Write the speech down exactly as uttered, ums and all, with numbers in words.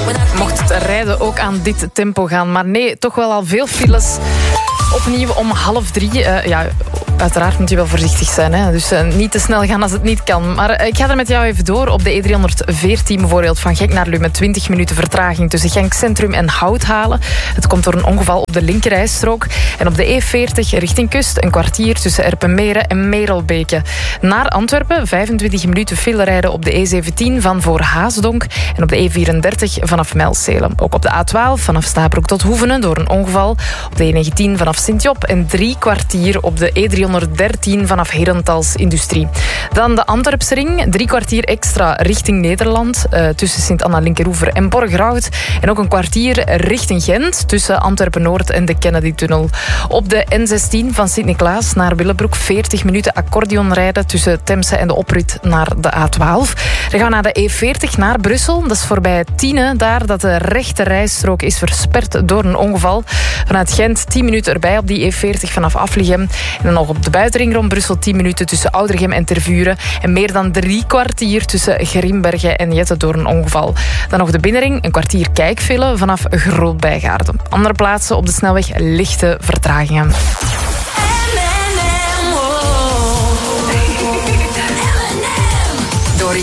Mocht het rijden ook aan dit tempo gaan. Maar nee, toch wel al veel files. Opnieuw om half drie. Uh, ja, uiteraard moet je wel voorzichtig zijn. Hè? Dus uh, niet te snel gaan als het niet kan. Maar uh, ik ga er met jou even door. Op de E driehonderdveertien bijvoorbeeld van Genk naar Lu met twintig minuten vertraging tussen Genk Centrum en Houthalen. Het komt door een ongeval op de linkerrijstrook. En op de E veertig richting kust een kwartier tussen Erpenmeren en Merelbeke. Naar Antwerpen vijfentwintig minuten file rijden op de E zeventien van voor Haasdonk. En op de E vierendertig vanaf Mijlselen. Ook op de A twaalf vanaf Stabroek tot Hoevenen door een ongeval. Op de E negentien vanaf Sint-Job en drie kwartier op de E driehonderddertien vanaf Herentals Industrie. Dan de Antwerpsring, drie kwartier extra richting Nederland uh, tussen Sint-Anna-Linkeroever en Borgerhout. En ook een kwartier richting Gent tussen Antwerpen-Noord en de Kennedy-tunnel. Op de N zestien van Sint-Niklaas naar Willebroek veertig minuten accordeon rijden tussen Temse en de oprit naar de A twaalf. Dan gaan we naar de E veertig naar Brussel. Dat is voorbij Tiene, daar dat de rechte rijstrook is versperd door een ongeval. Vanuit Gent tien minuten erbij op die E veertig vanaf Aflichem. En dan nog op de buitenring rond Brussel tien minuten tussen Oudergem en Tervuren. En meer dan drie kwartier tussen Grimbergen en Jette door een ongeval. Dan nog de binnenring, een kwartier kijkfile vanaf Groot-Bijgaarden. Andere plaatsen op de snelweg lichte vertragingen.